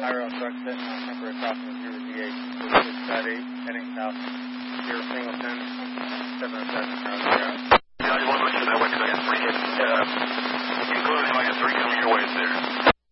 Rail truck sitting on temporary crossing with 0D8, heading south, 0 Singleton, 707,